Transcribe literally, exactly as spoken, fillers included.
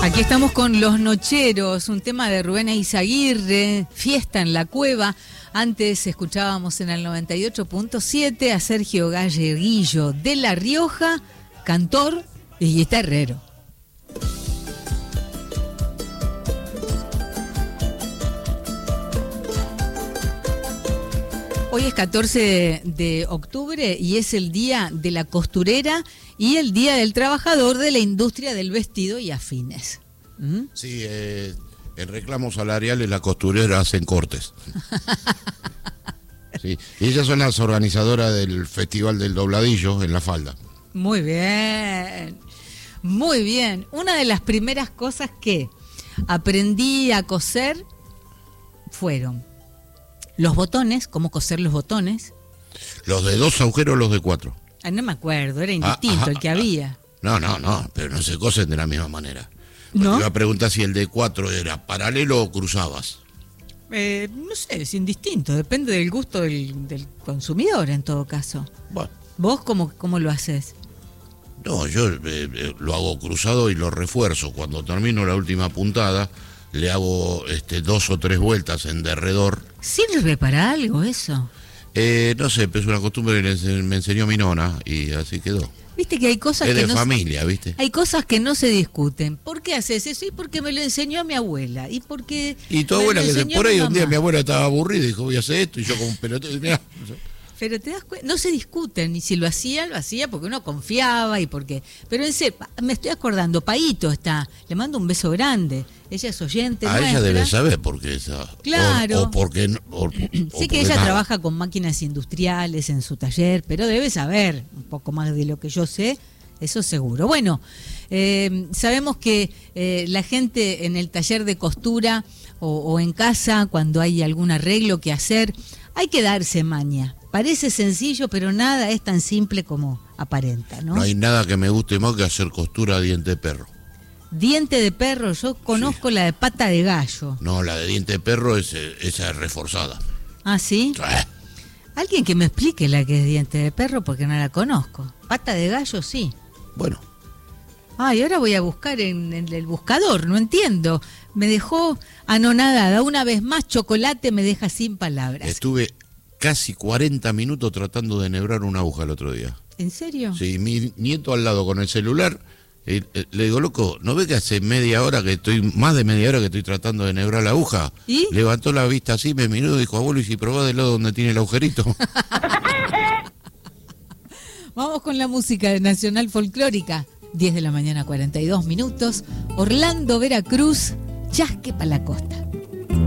Aquí estamos con Los Nocheros, un tema de Rubén Eizaguirre, Fiesta en la Cueva. Antes escuchábamos en el noventa y ocho punto siete a Sergio Galleguillo de La Rioja, cantor y guitarrero. Hoy es catorce de octubre y es el día de la costurera y el día del trabajador de la industria del vestido y afines. ¿Mm? Sí, eh, en reclamos salariales las costureras hacen cortes. Sí, y ellas son las organizadoras del Festival del Dobladillo en La Falda. Muy bien, muy bien. Una de las primeras cosas que aprendí a coser fueron los botones, cómo coser los botones. ¿Los de dos agujeros o los de cuatro? Ah, no me acuerdo, era indistinto ah, ajá, el que había. No, no, no, pero no se cosen de la misma manera. ¿No? Te iba a preguntar si el de cuatro era paralelo o cruzabas. Eh, no sé, es indistinto, depende del gusto del, del consumidor en todo caso. Bueno. ¿Vos cómo, cómo lo haces? No, yo eh, eh, lo hago cruzado y lo refuerzo. Cuando termino la última puntada, le hago este, dos o tres vueltas en derredor. ¿Sirve para algo eso? Eh, no sé, es una costumbre que me enseñó mi nona y así quedó. Viste que hay cosas es que de no familia, ¿viste? Hay cosas que no se discuten. ¿Por qué haces eso? Y porque me lo enseñó mi abuela. Y porque y tu abuela que se por ahí un día mi abuela estaba aburrida y dijo voy a hacer esto y yo como un pelotudo. Mirá. Pero te das cuenta, no se discuten, y si lo hacía, lo hacía porque uno confiaba y porque... Pero en serio, me estoy acordando, Paito está, le mando un beso grande, ella es oyente a nuestra. Ella debe saber porque esa... Claro. O, o porque... O, o sí porque que ella nada. trabaja con máquinas industriales en su taller, pero debe saber un poco más de lo que yo sé, eso seguro. Bueno, eh, sabemos que eh, la gente en el taller de costura o, o en casa, cuando hay algún arreglo que hacer, hay que darse maña. Parece sencillo, pero nada es tan simple como aparenta, ¿no? No hay nada que me guste más que hacer costura a diente de perro. Diente de perro, yo conozco sí. La de pata de gallo. No, la de diente de perro es esa es reforzada. ¿Ah, sí? sí? Alguien que me explique la que es diente de perro porque no la conozco. Pata de gallo, sí. Bueno. Ay, ahora voy a buscar en, en el buscador, no entiendo. Me dejó anonadada. Una vez más, chocolate me deja sin palabras. Estuve casi cuarenta minutos tratando de enhebrar una aguja el otro día. ¿En serio? Sí, mi nieto al lado con el celular, eh, eh, le digo, loco, ¿no ves que hace media hora que estoy, más de media hora que estoy tratando de enhebrar la aguja? ¿Y? Levantó la vista así, me miró y dijo, abuelo, ¿y si probás del lado donde tiene el agujerito? Vamos con la música de Nacional Folclórica. diez de la mañana, cuarenta y dos minutos. Orlando, Veracruz, Chasque para la costa.